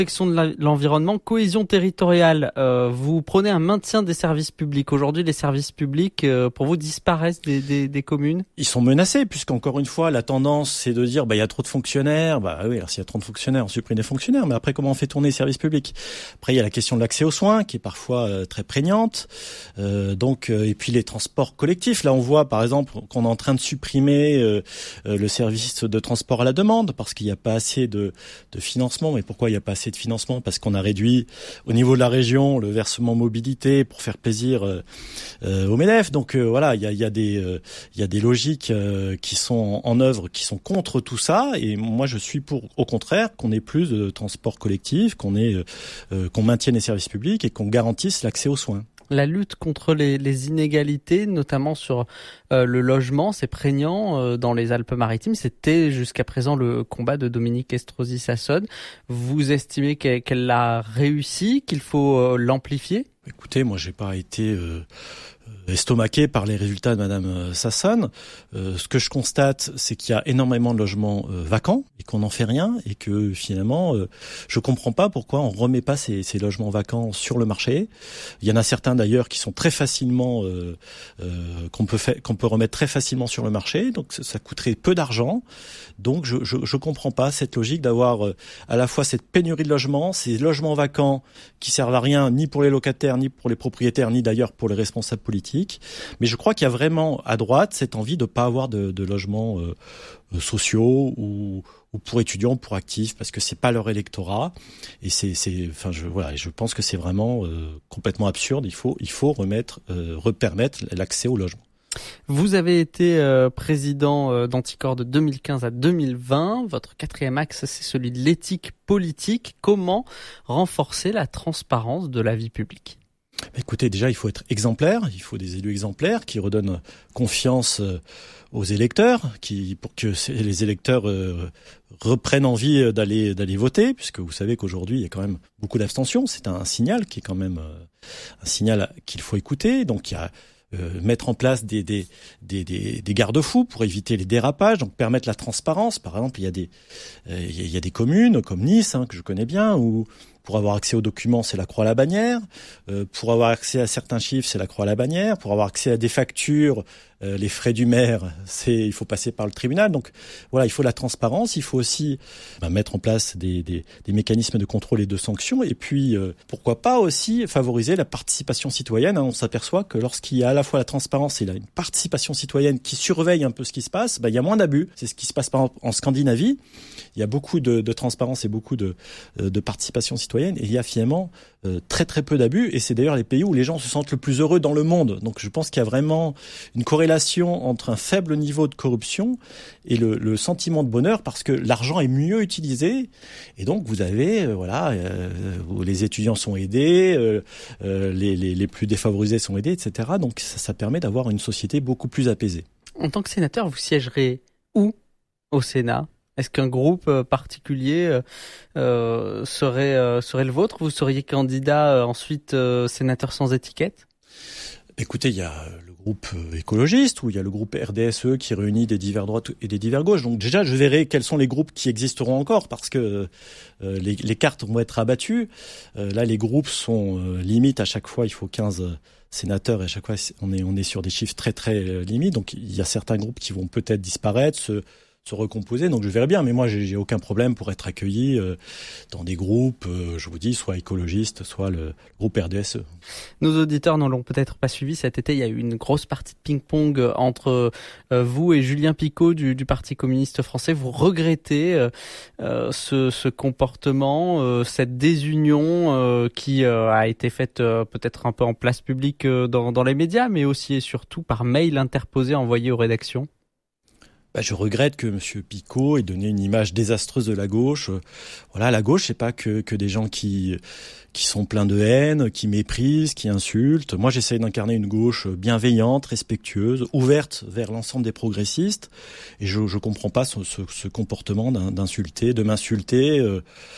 Protection de l'environnement, cohésion territoriale, vous prenez un maintien des services publics. Aujourd'hui, les services publics, pour vous, disparaissent des communes? Ils sont menacés, puisqu'encore une fois, la tendance, c'est de dire, il y a trop de fonctionnaires. Oui, alors s'il y a trop de fonctionnaires, on supprime des fonctionnaires. Mais après, comment on fait tourner les services publics? Après, il y a la question de l'accès aux soins, qui est parfois très prégnante. Et puis les transports collectifs. Là, on voit, par exemple, qu'on est en train de supprimer le service de transport à la demande, parce qu'il n'y a pas assez de financement. Mais pourquoi il n'y a pas assez de financement? Parce qu'on a réduit au niveau de la région le versement mobilité pour faire plaisir aux MEDEF. Donc voilà, il y a des logiques qui sont en œuvre, qui sont contre tout ça. Et moi, je suis pour, au contraire, qu'on ait plus de transport collectif, qu'on maintienne les services publics et qu'on garantisse l'accès aux soins. La lutte contre les inégalités, notamment sur le logement, c'est prégnant dans les Alpes-Maritimes. C'était jusqu'à présent le combat de Dominique Estrosi Sassone. Vous estimez qu'elle l'a réussi, qu'il faut l'amplifier? Écoutez, moi, j'ai pas été estomaqué par les résultats de Madame Sassone. Ce que je constate, c'est qu'il y a énormément de logements vacants et qu'on n'en fait rien, et que finalement, je comprends pas pourquoi on remet pas ces logements vacants sur le marché. Il y en a certains d'ailleurs qui sont très facilement qu'on peut remettre très facilement sur le marché. Donc ça coûterait peu d'argent. Donc je comprends pas cette logique d'avoir à la fois cette pénurie de logements, ces logements vacants qui servent à rien ni pour les locataires, ni pour les propriétaires, ni d'ailleurs pour les responsables politiques. Mais je crois qu'il y a vraiment à droite cette envie de pas avoir de logements sociaux ou pour étudiants, pour actifs, parce que c'est pas leur électorat. Et je pense que c'est vraiment complètement absurde. Il faut repermettre l'accès au logement. Vous avez été président d'Anticor de 2015 à 2020. Votre quatrième axe, c'est celui de l'éthique politique. Comment renforcer la transparence de la vie publique? Écoutez, déjà, il faut être exemplaire. Il faut des élus exemplaires qui redonnent confiance aux électeurs, pour que les électeurs reprennent envie d'aller voter, puisque vous savez qu'aujourd'hui, il y a quand même beaucoup d'abstention. C'est un signal qui est quand même un signal qu'il faut écouter. Donc, il y a mettre en place des garde-fous pour éviter les dérapages, donc permettre la transparence. Par exemple, il y a des communes comme Nice, que je connais bien, où pour avoir accès aux documents, c'est la croix à la bannière. Pour avoir accès à certains chiffres, c'est la croix à la bannière. Pour avoir accès à des factures, les frais du maire, il faut passer par le tribunal. Donc voilà, il faut la transparence. Il faut aussi mettre en place des mécanismes de contrôle et de sanctions. Et puis pourquoi pas aussi favoriser la participation citoyenne. On s'aperçoit que lorsqu'il y a à la fois la transparence et une participation citoyenne qui surveille un peu ce qui se passe, il y a moins d'abus. C'est ce qui se passe par exemple en Scandinavie. Il y a beaucoup de transparence et beaucoup de participation citoyenne. Et il y a finalement très très peu d'abus, et c'est d'ailleurs les pays où les gens se sentent le plus heureux dans le monde. Donc je pense qu'il y a vraiment une corrélation entre un faible niveau de corruption et le sentiment de bonheur, parce que l'argent est mieux utilisé, et donc vous avez les étudiants sont aidés, les plus défavorisés sont aidés, etc. Donc ça permet d'avoir une société beaucoup plus apaisée. En tant que sénateur, vous siégerez où au Sénat? Est-ce qu'un groupe particulier serait le vôtre? Vous seriez candidat ensuite sénateur sans étiquette? Écoutez, il y a le groupe écologiste, ou il y a le groupe RDSE qui réunit des divers droites et des divers gauches. Donc déjà, je verrai quels sont les groupes qui existeront encore, parce que les cartes vont être abattues. Là, les groupes sont limites. À chaque fois, il faut 15 sénateurs, et à chaque fois, on est sur des chiffres très très limites. Donc il y a certains groupes qui vont peut-être disparaître, se recomposer, donc je verrai bien, mais moi j'ai aucun problème pour être accueilli dans des groupes, je vous dis, soit écologistes, soit le groupe RDSE. Nos auditeurs ne l'ont peut-être pas suivi, cet été il y a eu une grosse partie de ping-pong entre vous et Julien Picot du Parti communiste français. Vous regrettez ce comportement, cette désunion qui a été faite peut-être un peu en place publique dans les médias, mais aussi et surtout par mail interposé envoyé aux rédactions? Je regrette que M. Picot ait donné une image désastreuse de la gauche. Voilà, la gauche, c'est pas que des gens qui sont pleins de haine, qui méprisent, qui insultent. Moi, j'essaye d'incarner une gauche bienveillante, respectueuse, ouverte vers l'ensemble des progressistes. Et je comprends pas ce comportement de m'insulter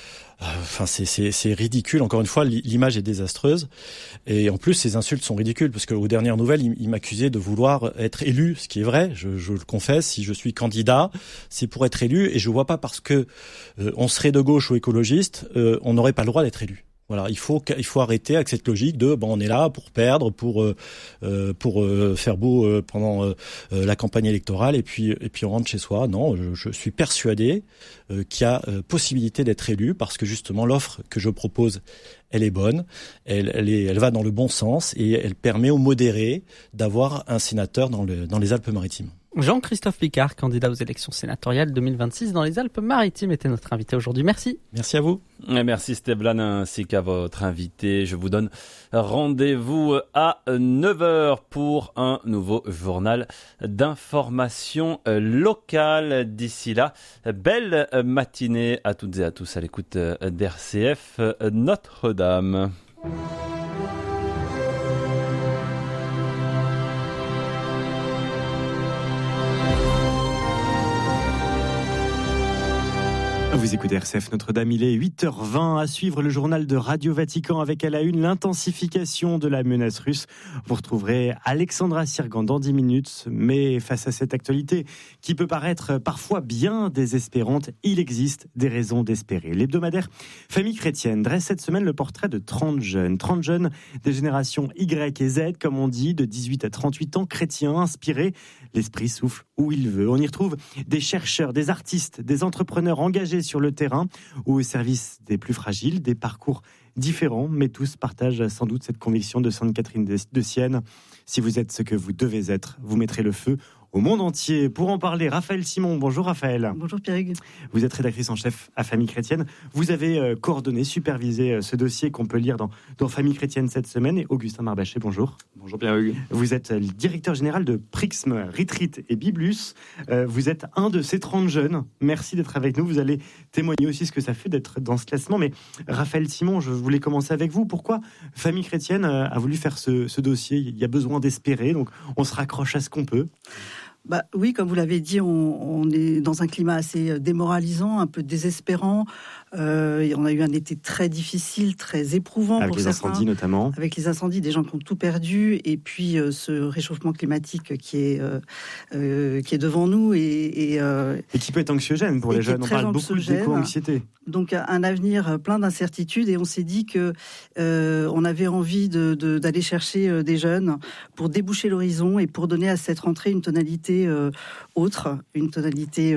Enfin, c'est ridicule. Encore une fois, l'image est désastreuse. Et en plus, ces insultes sont ridicules parce qu'aux dernières nouvelles, il m'accusait de vouloir être élu, ce qui est vrai. Je le confesse. Si je suis candidat, c'est pour être élu. Et je vois pas parce que on serait de gauche ou écologiste, on n'aurait pas le droit d'être élu. Voilà, il faut arrêter avec cette logique de on est là pour perdre, pour faire beau pendant la campagne électorale et puis on rentre chez soi. Non, je suis persuadé qu'il y a possibilité d'être élu parce que justement l'offre que je propose, elle est bonne, elle va dans le bon sens et elle permet aux modérés d'avoir un sénateur dans les Alpes-Maritimes. Jean-Christophe Picard, candidat aux élections sénatoriales 2026 dans les Alpes-Maritimes, était notre invité aujourd'hui. Merci. Merci à vous. Et merci Stevlan ainsi qu'à votre invité. Je vous donne rendez-vous à 9h pour un nouveau journal d'information locale. D'ici là, belle matinée à toutes et à tous à l'écoute d'RCF Notre-Dame. Vous écoutez RCF Notre-Dame, il est 8h20 à suivre le journal de Radio Vatican avec à la une l'intensification de la menace russe. Vous retrouverez Alexandra Sirgan dans 10 minutes, mais face à cette actualité qui peut paraître parfois bien désespérante, il existe des raisons d'espérer. L'hebdomadaire Famille Chrétienne dresse cette semaine le portrait de 30 jeunes des générations Y et Z, comme on dit, de 18 à 38 ans, chrétiens, inspirés. L'esprit souffle où il veut. On y retrouve des chercheurs, des artistes, des entrepreneurs engagés sur le terrain ou au service des plus fragiles, des parcours différents, mais tous partagent sans doute cette conviction de Sainte Catherine de Sienne. Si vous êtes ce que vous devez être, vous mettrez le feu au monde entier. Pour en parler, Raphaël Simon. Bonjour Raphaël. Bonjour Pierre-Hugues. Vous êtes rédactrice en chef à Famille Chrétienne. Vous avez coordonné, supervisé ce dossier qu'on peut lire dans Famille Chrétienne cette semaine. Et Augustin Marbaché, bonjour. Bonjour Pierre-Hugues. Vous êtes le directeur général de Prixme, Retreat et Biblus. Vous êtes un de ces 30 jeunes. Merci d'être avec nous. Vous allez témoigner aussi ce que ça fait d'être dans ce classement. Mais Raphaël Simon, je voulais commencer avec vous. Pourquoi Famille Chrétienne a voulu faire ce dossier ? Il y a besoin d'espérer, donc on se raccroche à ce qu'on peut. Oui, comme vous l'avez dit, on est dans un climat assez démoralisant, un peu désespérant. On a eu un été très difficile, très éprouvant avec pour les certains. Incendies notamment. Avec les incendies, des gens qui ont tout perdu, et puis ce réchauffement climatique qui est devant nous et qui peut être anxiogène pour les jeunes. On parle beaucoup d'éco-anxiété. Donc un avenir plein d'incertitudes, et on s'est dit que on avait envie d'aller chercher des jeunes pour déboucher l'horizon et pour donner à cette rentrée une tonalité autre, une tonalité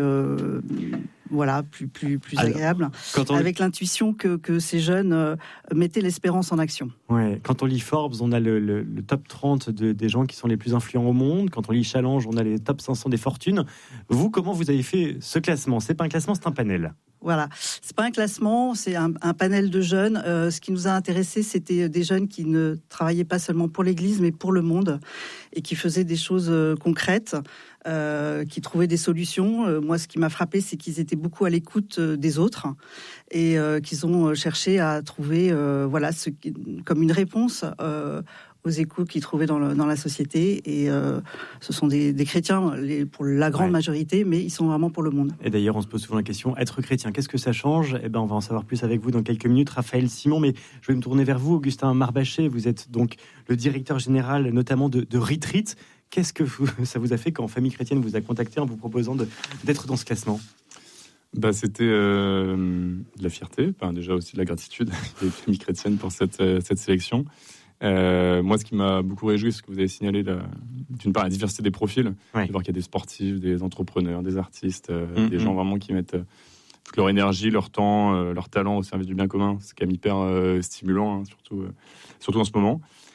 plus agréable, avec l'intuition que ces jeunes mettaient l'espérance en action. Ouais, quand on lit Forbes, on a le top 30 des gens qui sont les plus influents au monde. Quand on lit Challenge, on a les top 500 des fortunes. Vous, comment vous avez fait ce classement ? C'est pas un classement, c'est un panel. Voilà, c'est pas un classement, c'est un panel de jeunes. Ce qui nous a intéressés, c'était des jeunes qui ne travaillaient pas seulement pour l'Église, mais pour le monde, et qui faisaient des choses concrètes, qui trouvaient des solutions. Moi, ce qui m'a frappé, c'est qu'ils étaient beaucoup à l'écoute des autres et qu'ils ont cherché à trouver, comme une réponse aux échos qu'ils trouvaient dans la société. Et ce sont des chrétiens pour la grande majorité, mais ils sont vraiment pour le monde. Et d'ailleurs, on se pose souvent la question, être chrétien, qu'est-ce que ça change ? On va en savoir plus avec vous dans quelques minutes, Raphaël Simon. Mais je vais me tourner vers vous, Augustin Marbaché. Vous êtes donc le directeur général notamment de Retreat. Qu'est-ce que ça vous a fait quand Famille Chrétienne vous a contacté en vous proposant d'être dans ce classement ? C'était de la fierté, déjà aussi de la gratitude des Familles Chrétiennes pour cette sélection. Moi, ce qui m'a beaucoup réjoui, c'est ce que vous avez signalé, d'une part, la diversité des profils, de voir qu'il y a des sportifs, des entrepreneurs, des artistes, des gens vraiment qui mettent toute leur énergie, leur temps, leur talent au service du bien commun. C'est quand même hyper stimulant, surtout en ce moment.